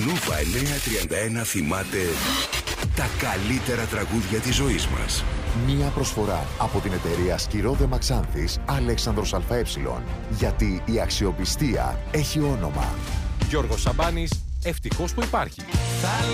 Νούβα 931 θυμάται τα καλύτερα τραγούδια της ζωής μας. Μία προσφορά από την εταιρεία Σκυρόδε Μαξάνθης Αλέξανδρος ΑΕ. Γιατί η αξιοπιστία έχει όνομα. Γιώργος Σαμπάνης, ευτυχώς που υπάρχει.